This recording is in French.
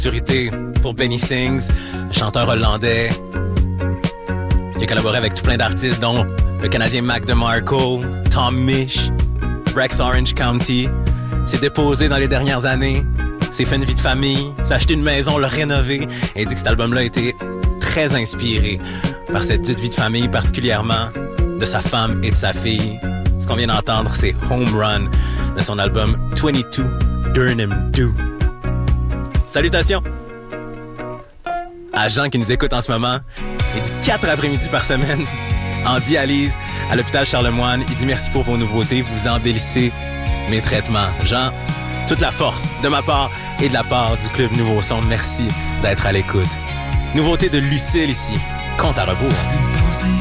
maturité pour Benny Sings, le chanteur hollandais. Il a collaboré avec tout plein d'artistes, dont le Canadien Mac DeMarco, Tom Misch, Rex Orange County. S'est déposé dans les dernières années. S'est fait une vie de famille. S'est acheté une maison, l'a rénové. Et il dit que cet album-là a été très inspiré par cette dite vie de famille, particulièrement de sa femme et de sa fille. Ce qu'on vient d'entendre, c'est Home Run de son album 22 Durham Do. Salutations à Jean qui nous écoute en ce moment. Il dit 4 après-midi par semaine en dialyse à l'hôpital Charlemagne. Il dit merci pour vos nouveautés, vous embellissez mes traitements. Jean, toute la force de ma part et de la part du Club Nouveau Son. Merci d'être à l'écoute. Nouveauté de Lucille ici, compte à rebours.